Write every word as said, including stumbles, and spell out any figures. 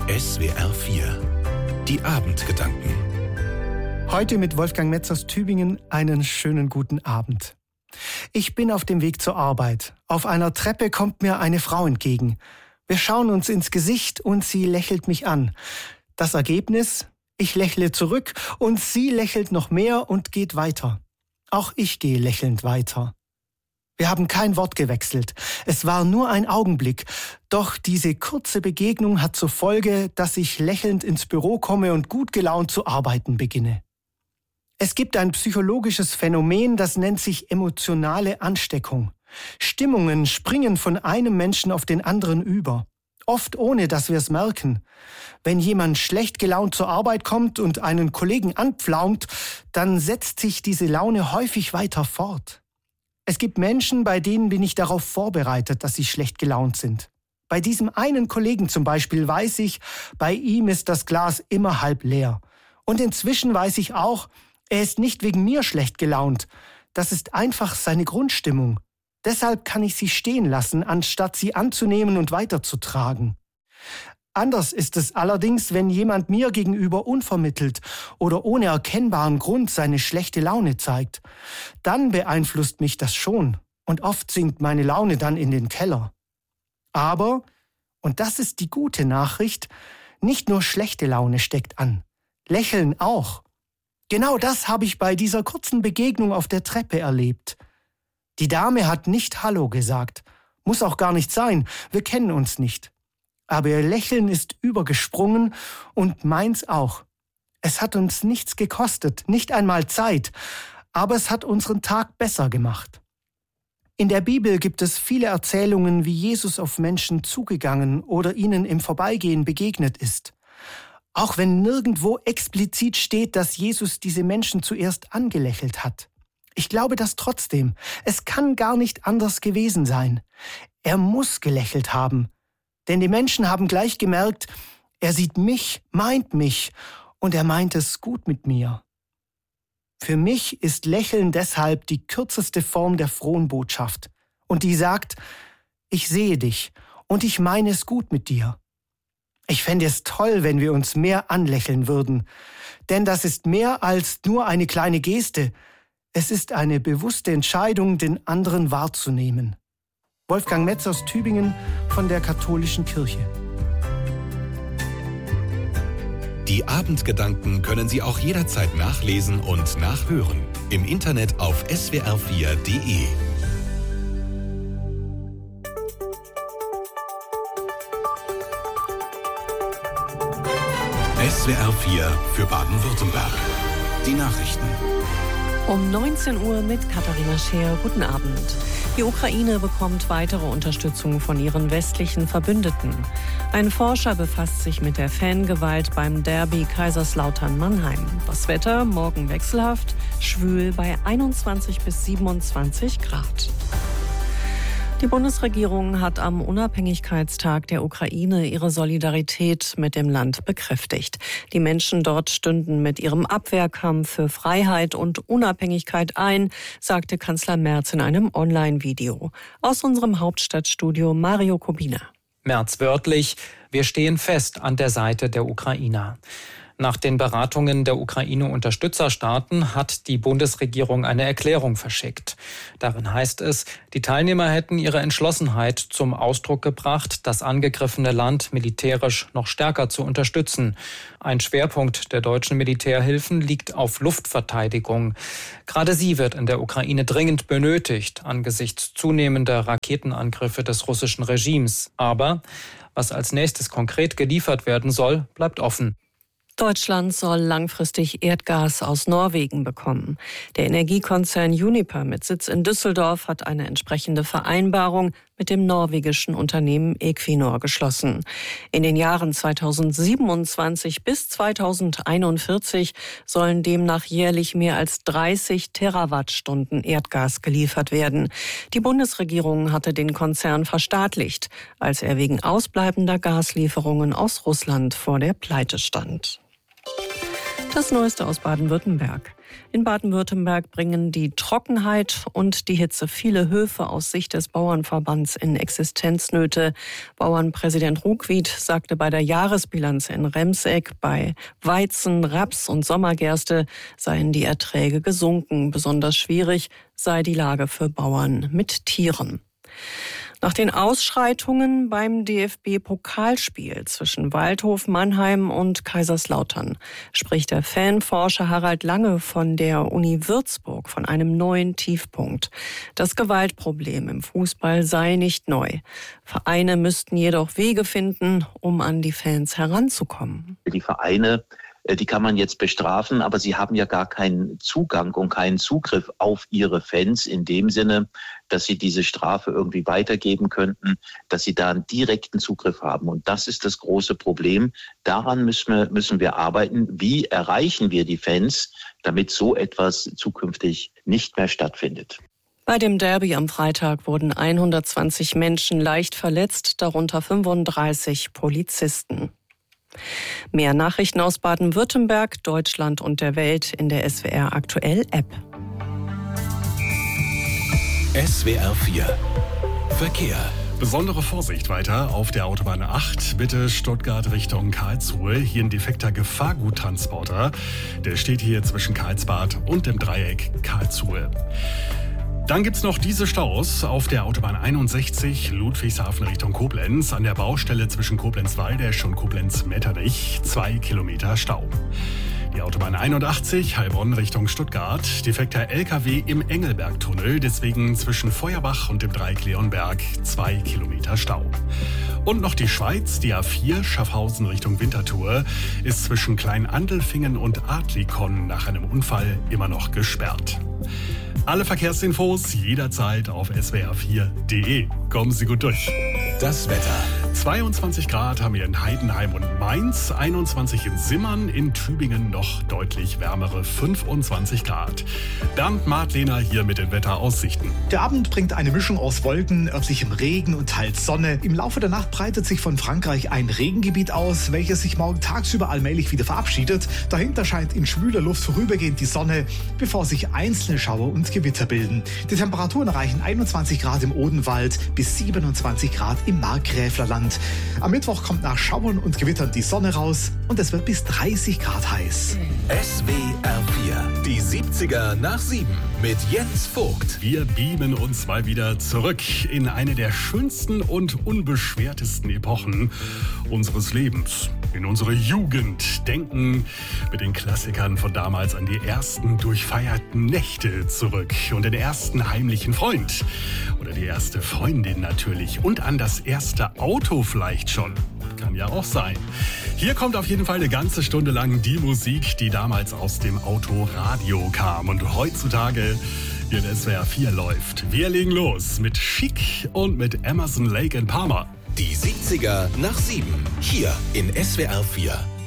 S W R vier. Die Abendgedanken. Heute mit Wolfgang Metz aus Tübingen einen schönen guten Abend. Ich bin auf dem Weg zur Arbeit. Auf einer Treppe kommt mir eine Frau entgegen. Wir schauen uns ins Gesicht und sie lächelt mich an. Das Ergebnis? Ich lächle zurück und sie lächelt noch mehr und geht weiter. Auch ich gehe lächelnd weiter. Wir haben kein Wort gewechselt. Es war nur ein Augenblick. Doch diese kurze Begegnung hat zur Folge, dass ich lächelnd ins Büro komme und gut gelaunt zu arbeiten beginne. Es gibt ein psychologisches Phänomen, das nennt sich emotionale Ansteckung. Stimmungen springen von einem Menschen auf den anderen über. Oft ohne, dass wir es merken. Wenn jemand schlecht gelaunt zur Arbeit kommt und einen Kollegen anpflaumt, dann setzt sich diese Laune häufig weiter fort. Es gibt Menschen, bei denen bin ich darauf vorbereitet, dass sie schlecht gelaunt sind. Bei diesem einen Kollegen zum Beispiel weiß ich, bei ihm ist das Glas immer halb leer. Und inzwischen weiß ich auch, er ist nicht wegen mir schlecht gelaunt. Das ist einfach seine Grundstimmung. Deshalb kann ich sie stehen lassen, anstatt sie anzunehmen und weiterzutragen. Anders ist es allerdings, wenn jemand mir gegenüber unvermittelt oder ohne erkennbaren Grund seine schlechte Laune zeigt. Dann beeinflusst mich das schon und oft sinkt meine Laune dann in den Keller. Aber, und das ist die gute Nachricht, nicht nur schlechte Laune steckt an, Lächeln auch. Genau das habe ich bei dieser kurzen Begegnung auf der Treppe erlebt. Die Dame hat nicht Hallo gesagt, muss auch gar nicht sein, wir kennen uns nicht. Aber ihr Lächeln ist übergesprungen und meins auch. Es hat uns nichts gekostet, nicht einmal Zeit, aber es hat unseren Tag besser gemacht. In der Bibel gibt es viele Erzählungen, wie Jesus auf Menschen zugegangen oder ihnen im Vorbeigehen begegnet ist. Auch wenn nirgendwo explizit steht, dass Jesus diese Menschen zuerst angelächelt hat. Ich glaube das trotzdem. Es kann gar nicht anders gewesen sein. Er muss gelächelt haben. Denn die Menschen haben gleich gemerkt, er sieht mich, meint mich und er meint es gut mit mir. Für mich ist Lächeln deshalb die kürzeste Form der frohen Botschaft. Und die sagt, ich sehe dich und ich meine es gut mit dir. Ich fände es toll, wenn wir uns mehr anlächeln würden. Denn das ist mehr als nur eine kleine Geste. Es ist eine bewusste Entscheidung, den anderen wahrzunehmen. Wolfgang Metz aus Tübingen von der Katholischen Kirche. Die Abendgedanken können Sie auch jederzeit nachlesen und nachhören. Im Internet auf S W R vier Punkt de. S W R vier für Baden-Württemberg. Die Nachrichten. Um neunzehn Uhr mit Katharina Scheer. Guten Abend. Die Ukraine bekommt weitere Unterstützung von ihren westlichen Verbündeten. Ein Forscher befasst sich mit der Fangewalt beim Derby Kaiserslautern-Mannheim. Das Wetter morgen wechselhaft, schwül bei einundzwanzig bis siebenundzwanzig Grad. Die Bundesregierung hat am Unabhängigkeitstag der Ukraine ihre Solidarität mit dem Land bekräftigt. Die Menschen dort stünden mit ihrem Abwehrkampf für Freiheit und Unabhängigkeit ein, sagte Kanzler Merz in einem Online-Video. Aus unserem Hauptstadtstudio Mario Kubina. Merz wörtlich: Wir stehen fest an der Seite der Ukrainer. Nach den Beratungen der Ukraine-Unterstützerstaaten hat die Bundesregierung eine Erklärung verschickt. Darin heißt es, die Teilnehmer hätten ihre Entschlossenheit zum Ausdruck gebracht, das angegriffene Land militärisch noch stärker zu unterstützen. Ein Schwerpunkt der deutschen Militärhilfen liegt auf Luftverteidigung. Gerade sie wird in der Ukraine dringend benötigt, angesichts zunehmender Raketenangriffe des russischen Regimes. Aber was als nächstes konkret geliefert werden soll, bleibt offen. Deutschland soll langfristig Erdgas aus Norwegen bekommen. Der Energiekonzern Uniper mit Sitz in Düsseldorf hat eine entsprechende Vereinbarung mit dem norwegischen Unternehmen Equinor geschlossen. In den Jahren zweitausendsiebenundzwanzig bis zweitausendeinundvierzig sollen demnach jährlich mehr als dreißig Terawattstunden Erdgas geliefert werden. Die Bundesregierung hatte den Konzern verstaatlicht, als er wegen ausbleibender Gaslieferungen aus Russland vor der Pleite stand. Das Neueste aus Baden-Württemberg. In Baden-Württemberg bringen die Trockenheit und die Hitze viele Höfe aus Sicht des Bauernverbands in Existenznöte. Bauernpräsident Ruckwied sagte bei der Jahresbilanz in Remseck, bei Weizen, Raps und Sommergerste seien die Erträge gesunken. Besonders schwierig sei die Lage für Bauern mit Tieren. Nach den Ausschreitungen beim D F B-Pokalspiel zwischen Waldhof Mannheim und Kaiserslautern spricht der Fanforscher Harald Lange von der Uni Würzburg von einem neuen Tiefpunkt. Das Gewaltproblem im Fußball sei nicht neu. Vereine müssten jedoch Wege finden, um an die Fans heranzukommen. Die Vereine, die kann man jetzt bestrafen, aber sie haben ja gar keinen Zugang und keinen Zugriff auf ihre Fans in dem Sinne, dass sie diese Strafe irgendwie weitergeben könnten, dass sie da einen direkten Zugriff haben. Und das ist das große Problem. Daran müssen wir, müssen wir arbeiten. Wie erreichen wir die Fans, damit so etwas zukünftig nicht mehr stattfindet? Bei dem Derby am Freitag wurden hundertzwanzig Menschen leicht verletzt, darunter fünfunddreißig Polizisten. Mehr Nachrichten aus Baden-Württemberg, Deutschland und der Welt in der S W R Aktuell App. S W R vier Verkehr. Besondere Vorsicht weiter auf der Autobahn acht, bitte Stuttgart Richtung Karlsruhe. Hier ein defekter Gefahrguttransporter. Der steht hier zwischen Karlsbad und dem Dreieck Karlsruhe. Dann gibt's noch diese Staus auf der Autobahn einundsechzig, Ludwigshafen Richtung Koblenz, an der Baustelle zwischen Koblenz-Waldesch und Koblenz-Metternich, zwei Kilometer Stau. Die Autobahn einundachtzig, Heilbronn Richtung Stuttgart, defekter L K W im Engelbergtunnel, deswegen zwischen Feuerbach und dem Dreieck Leonberg, zwei Kilometer Stau. Und noch die Schweiz, die A vier, Schaffhausen Richtung Winterthur, ist zwischen Kleinandelfingen und Adlikon nach einem Unfall immer noch gesperrt. Alle Verkehrsinfos jederzeit auf S W R vier punkt de. Kommen Sie gut durch. Das Wetter. zweiundzwanzig Grad haben wir in Heidenheim und Mainz, einundzwanzig in Simmern, in Tübingen noch deutlich wärmere fünfundzwanzig Grad. Bernd Martlehner hier mit den Wetteraussichten. Der Abend bringt eine Mischung aus Wolken, örtlichem Regen und teils Sonne. Im Laufe der Nacht breitet sich von Frankreich ein Regengebiet aus, welches sich morgen tagsüber allmählich wieder verabschiedet. Dahinter scheint in schwüler Luft vorübergehend die Sonne, bevor sich einzelne Schauer und Gewitter bilden. Die Temperaturen erreichen einundzwanzig Grad im Odenwald bis siebenundzwanzig Grad im Markgräflerland. Am Mittwoch kommt nach Schauern und Gewittern die Sonne raus und es wird bis dreißig Grad heiß. S W R vier, die siebziger nach sieben mit Jens Vogt. Wir beamen uns mal wieder zurück in eine der schönsten und unbeschwertesten Epochen unseres Lebens. In unsere Jugend, denken mit den Klassikern von damals an die ersten durchfeierten Nächte zurück und den ersten heimlichen Freund oder die erste Freundin natürlich und an das erste Auto vielleicht schon. Kann ja auch sein. Hier kommt auf jeden Fall eine ganze Stunde lang die Musik, die damals aus dem Autoradio kam und heutzutage hier in S W R vier läuft. Wir legen los mit Chic und mit Emerson, Lake and Palmer. Die siebziger nach sieben, hier in S W R vier.